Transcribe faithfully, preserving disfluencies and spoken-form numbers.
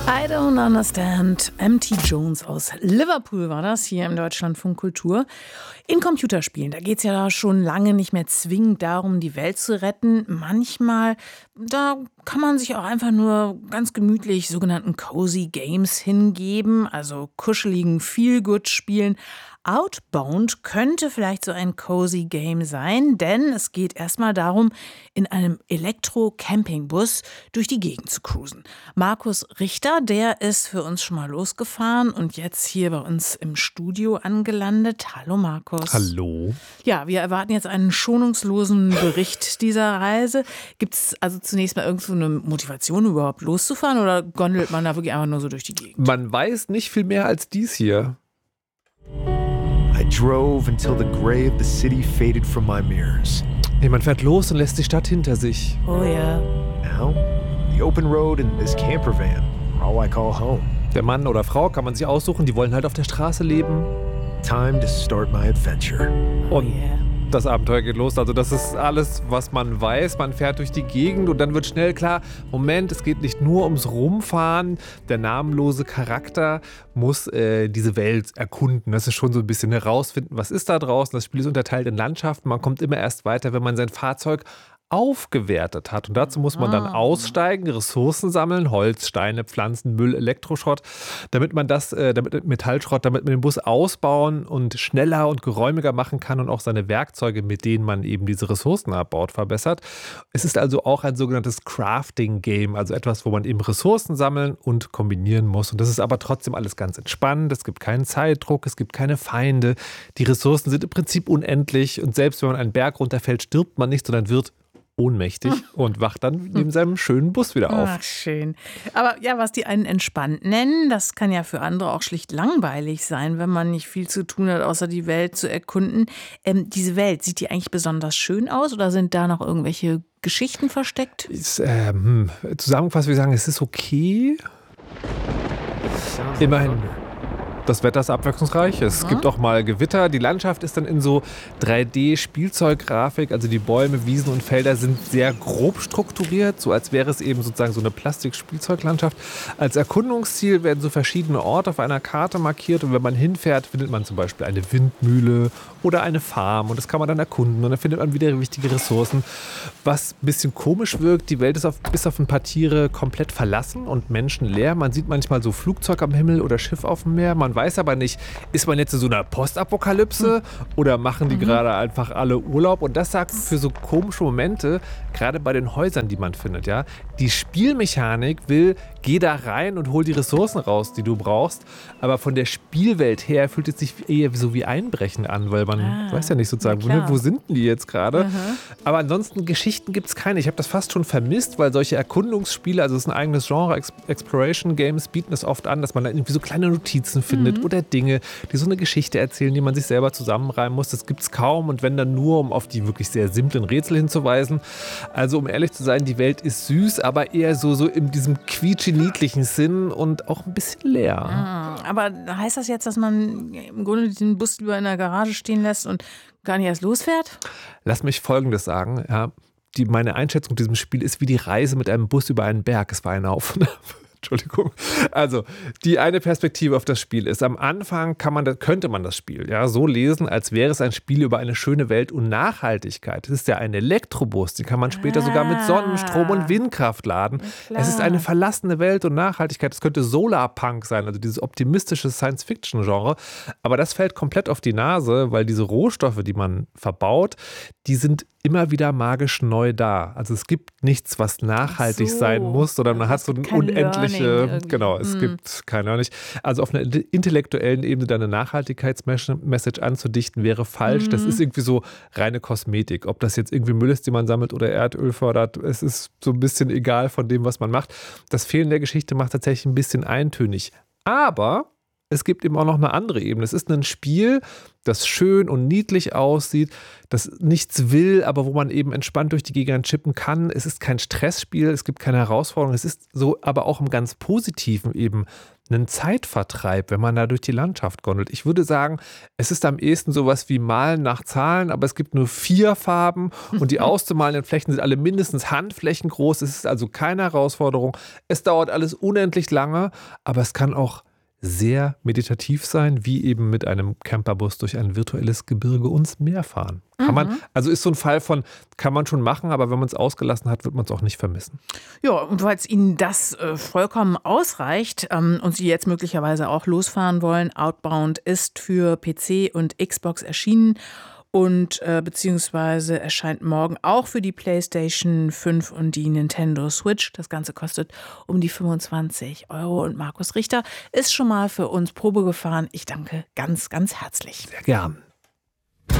I don't understand. M T Jones aus Liverpool war das, hier im Deutschlandfunk Kultur. In Computerspielen, da geht es ja schon lange nicht mehr zwingend darum, die Welt zu retten. Manchmal, da kann man sich auch einfach nur ganz gemütlich sogenannten Cozy Games hingeben, also kuscheligen Feel-Good-Spielen. Outbound könnte vielleicht so ein Cozy Game sein, denn es geht erstmal darum, in einem Elektro-Campingbus durch die Gegend zu cruisen. Markus Richter, der ist für uns schon mal losgefahren und jetzt hier bei uns im Studio angelandet. Hallo Markus. Hallo. Ja, wir erwarten jetzt einen schonungslosen Bericht dieser Reise. Gibt es also zunächst mal irgendwo eine Motivation, überhaupt loszufahren, oder gondelt man da wirklich einfach nur so durch die Gegend? Man weiß nicht viel mehr als dies hier. I drove until the gray of the city faded from my mirrors. Hey, man fährt los und lässt die Stadt hinter sich. Oh ja. Now, the open road and this camper van are all I call home. Der Mann oder Frau kann man sich aussuchen, die wollen halt auf der Straße leben. Time to start my adventure. Oh Und yeah. das Abenteuer geht los. Also das ist alles, was man weiß. Man fährt durch die Gegend und dann wird schnell klar, Moment, es geht nicht nur ums Rumfahren. Der namenlose Charakter muss äh, diese Welt erkunden. Das ist schon so ein bisschen herausfinden, was ist da draußen. Das Spiel ist unterteilt in Landschaften. Man kommt immer erst weiter, wenn man sein Fahrzeug aufgewertet hat. Und dazu muss man dann aussteigen, Ressourcen sammeln, Holz, Steine, Pflanzen, Müll, Elektroschrott, damit man das, äh, damit Metallschrott, damit man den Bus ausbauen und schneller und geräumiger machen kann und auch seine Werkzeuge, mit denen man eben diese Ressourcen abbaut, verbessert. Es ist also auch ein sogenanntes Crafting-Game, also etwas, wo man eben Ressourcen sammeln und kombinieren muss. Und das ist aber trotzdem alles ganz entspannt. Es gibt keinen Zeitdruck, es gibt keine Feinde. Die Ressourcen sind im Prinzip unendlich und selbst wenn man einen Berg runterfällt, stirbt man nicht, sondern wird ohnmächtig und wacht dann neben seinem schönen Bus wieder auf. Ach, schön. Aber ja, was die einen entspannt nennen, das kann ja für andere auch schlicht langweilig sein, wenn man nicht viel zu tun hat, außer die Welt zu erkunden. Ähm, diese Welt, sieht die eigentlich besonders schön aus oder sind da noch irgendwelche Geschichten versteckt? Ist, ähm, zusammengefasst, wir sagen, es ist okay. Immerhin. Das Wetter ist abwechslungsreich, es Ja. gibt auch mal Gewitter. Die Landschaft ist dann in so drei D-Spielzeuggrafik, also die Bäume, Wiesen und Felder sind sehr grob strukturiert, so als wäre es eben sozusagen so eine Plastik-Spielzeuglandschaft. Als Erkundungsziel werden so verschiedene Orte auf einer Karte markiert und wenn man hinfährt, findet man zum Beispiel eine Windmühle oder eine Farm und das kann man dann erkunden und dann findet man wieder wichtige Ressourcen. Was ein bisschen komisch wirkt, die Welt ist auf, bis auf ein paar Tiere komplett verlassen und menschenleer. Man sieht manchmal so Flugzeug am Himmel oder Schiff auf dem Meer, man weiß aber nicht, ist man jetzt in so einer Postapokalypse oder machen die mhm. gerade einfach alle Urlaub? Und das sagt für so komische Momente, gerade bei den Häusern, die man findet, ja, die Spielmechanik will, geh da rein und hol die Ressourcen raus, die du brauchst. Aber von der Spielwelt her fühlt es sich eher so wie Einbrechen an, weil man ah, weiß ja nicht sozusagen, wo, wo sind denn die jetzt gerade? Mhm. Aber ansonsten Geschichten gibt es keine. Ich habe das fast schon vermisst, weil solche Erkundungsspiele, also es ist ein eigenes Genre, Ex- Exploration Games bieten es oft an, dass man da irgendwie so kleine Notizen findet mhm. oder Dinge, die so eine Geschichte erzählen, die man sich selber zusammenreimen muss. Das gibt es kaum und wenn dann nur, um auf die wirklich sehr simplen Rätsel hinzuweisen. Also um ehrlich zu sein, die Welt ist süß, aber eher so, so in diesem quietschi-niedlichen Sinn und auch ein bisschen leer. Ah, aber heißt das jetzt, dass man im Grunde den Bus lieber in der Garage stehen lässt und gar nicht erst losfährt? Lass mich Folgendes sagen. Ja, die, meine Einschätzung diesem Spiel ist wie die Reise mit einem Bus über einen Berg. Es war eine Aufnahme. Entschuldigung. Also, die eine Perspektive auf das Spiel ist, am Anfang kann man, könnte man das Spiel ja so lesen, als wäre es ein Spiel über eine schöne Welt und Nachhaltigkeit. Es ist ja ein Elektrobus, den kann man später ah, sogar mit Sonnenstrom und Windkraft laden. Klar. Es ist eine verlassene Welt und Nachhaltigkeit. Es könnte Solarpunk sein, also dieses optimistische Science-Fiction-Genre. Aber das fällt komplett auf die Nase, weil diese Rohstoffe, die man verbaut, die sind immer wieder magisch neu da. Also es gibt nichts, was nachhaltig so sein muss, sondern man hat so ein unendliche, genau, es hm. gibt keine Ahnung. Also auf einer intellektuellen Ebene da eine Nachhaltigkeitsmessage anzudichten, wäre falsch. Mhm. Das ist irgendwie so reine Kosmetik. Ob das jetzt irgendwie Müll ist, den man sammelt oder Erdöl fördert, es ist so ein bisschen egal von dem, was man macht. Das Fehlen der Geschichte macht tatsächlich ein bisschen eintönig. Aber es gibt eben auch noch eine andere Ebene. Es ist ein Spiel, das schön und niedlich aussieht, das nichts will, aber wo man eben entspannt durch die Gegend chippen kann. Es ist kein Stressspiel, es gibt keine Herausforderung. Es ist so, aber auch im ganz Positiven eben ein Zeitvertreib, wenn man da durch die Landschaft gondelt. Ich würde sagen, es ist am ehesten sowas wie Malen nach Zahlen, aber es gibt nur vier Farben und die auszumalenden Flächen sind alle mindestens Handflächen groß. Es ist also keine Herausforderung. Es dauert alles unendlich lange, aber es kann auch sehr meditativ sein, wie eben mit einem Camperbus durch ein virtuelles Gebirge ins Meer fahren. Kann man, also ist so ein Fall von, kann man schon machen, aber wenn man es ausgelassen hat, wird man es auch nicht vermissen. Ja, und falls Ihnen das äh, vollkommen ausreicht ähm, und Sie jetzt möglicherweise auch losfahren wollen, Outbound ist für P C und Xbox erschienen und äh, beziehungsweise erscheint morgen auch für die PlayStation fünf und die Nintendo Switch. Das Ganze kostet um die fünfundzwanzig Euro und Markus Richter ist schon mal für uns Probe gefahren. Ich danke ganz, ganz herzlich. Sehr gern.